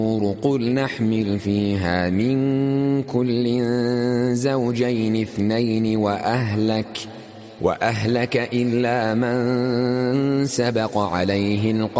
قل نحمل فيها من كل زوجين اثنين وأهلك إلا من سبق عليه القول